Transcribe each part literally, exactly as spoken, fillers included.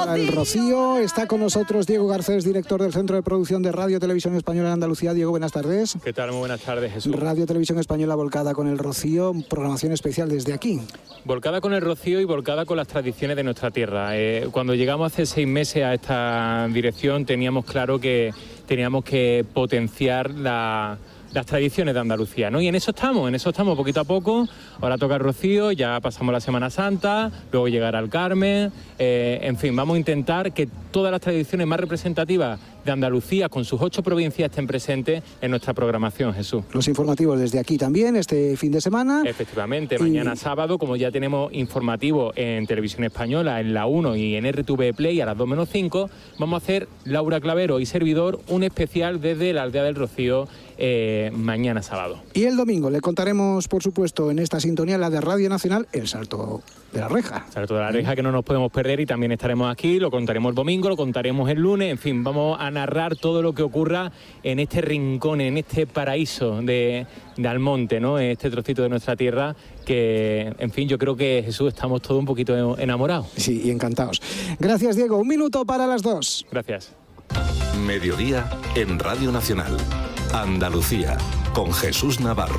para el Rocío. Está con nosotros Diego Garcés, director del Centro de Producción de Radio Televisión Española en Andalucía. Diego, buenas tardes. ¿Qué tal? Muy buenas tardes, Jesús. Radio Televisión Española volcada con el Rocío, programación especial desde aquí. Volcada con el Rocío y volcada con las tradiciones de nuestra tierra. Eh, cuando llegamos hace seis meses a esta dirección teníamos claro que teníamos que potenciar la... las tradiciones de Andalucía, ¿no? Y en eso estamos, en eso estamos poquito a poco. Ahora toca el Rocío, ya pasamos la Semana Santa, luego llegará el Carmen, eh, en fin, vamos a intentar que todas las tradiciones más representativas de Andalucía, con sus ocho provincias, estén presentes en nuestra programación, Jesús. Los informativos desde aquí también, este fin de semana. Efectivamente, y... mañana sábado, como ya tenemos informativo en Televisión Española, en la uno y en R T V Play a las dos menos cinco, vamos a hacer, Laura Clavero y servidor, un especial desde la Aldea del Rocío, eh, mañana sábado. Y el domingo le contaremos, por supuesto, en esta sintonía, la de Radio Nacional, el Salto de la Reja. Salto de la Reja, que no nos podemos perder, y también estaremos aquí, lo contaremos el domingo, lo contaremos el lunes, en fin, vamos a narrar todo lo que ocurra en este rincón, en este paraíso de, de Almonte, ¿no? Este trocito de nuestra tierra que, en fin, yo creo que, Jesús, estamos todos un poquito enamorados. Sí, y encantados. Gracias, Diego. Un minuto para las dos. Gracias. Mediodía en Radio Nacional. Andalucía, con Jesús Navarro.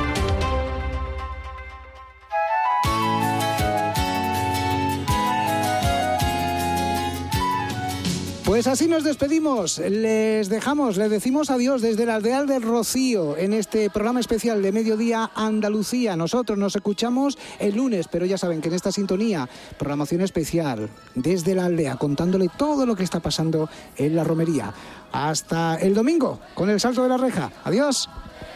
Pues así nos despedimos, les dejamos, les decimos adiós desde el Aldeal del Rocío en este programa especial de Mediodía Andalucía. Nosotros nos escuchamos el lunes, pero ya saben que en esta sintonía, programación especial desde la aldea, contándole todo lo que está pasando en la romería. Hasta el domingo con el Salto de la Reja. Adiós.